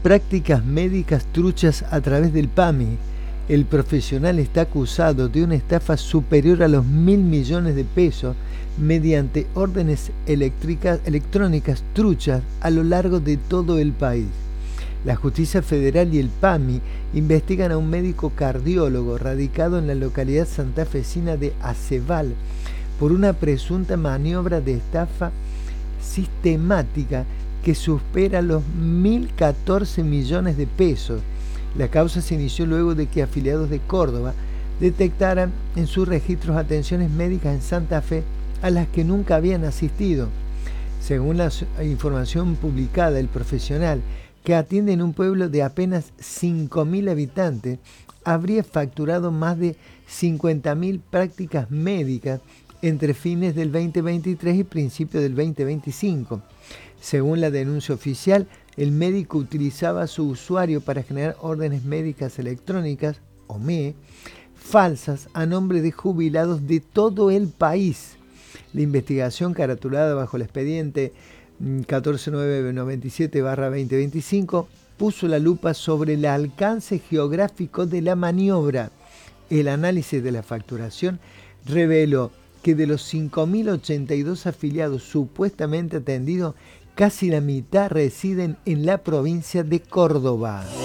prácticas médicas truchas a través del PAMI. El profesional está acusado de una estafa superior a los 1.000 millones de pesos mediante órdenes electrónicas truchas a lo largo de todo el país. La Justicia Federal y el PAMI investigan a un médico cardiólogo radicado en la localidad santafesina de Aceval por una presunta maniobra de estafa sistemática que supera los 1.014 millones de pesos. La causa se inició luego de que afiliados de Córdoba detectaran en sus registros atenciones médicas en Santa Fe a las que nunca habían asistido. Según la información publicada, el profesional, que atiende en un pueblo de apenas 5.000 habitantes, habría facturado más de 50.000 prácticas médicas entre fines del 2023 y principios del 2025. Según la denuncia oficial, el médico utilizaba su usuario para generar órdenes médicas electrónicas, OME, falsas a nombre de jubilados de todo el país. La investigación, caratulada bajo el expediente 14997/2025, puso la lupa sobre el alcance geográfico de la maniobra. El análisis de la facturación reveló que de los 5.082 afiliados supuestamente atendidos, casi la mitad residen en la provincia de Córdoba.